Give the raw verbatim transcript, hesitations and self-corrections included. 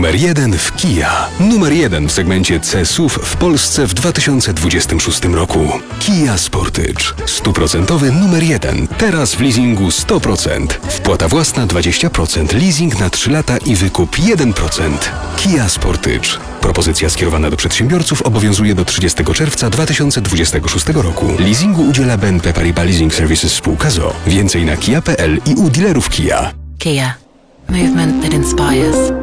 Numer jeden w Kia. Numer jeden w segmencie C S U V w Polsce w dwa tysiące dwudziestym szóstym roku. Kia Sportage. Stuprocentowy numer jeden. Teraz w leasingu sto procent. Wpłata własna dwadzieścia procent. Leasing na trzy lata i wykup jeden procent. Kia Sportage. Propozycja skierowana do przedsiębiorców obowiązuje do trzydziestego czerwca dwa tysiące dwudziestego szóstego roku. Leasingu udziela B N P Paribas Leasing Services spółka z o o. Więcej na kia kropka p l i u dealerów Kia. Kia. Movement that inspires.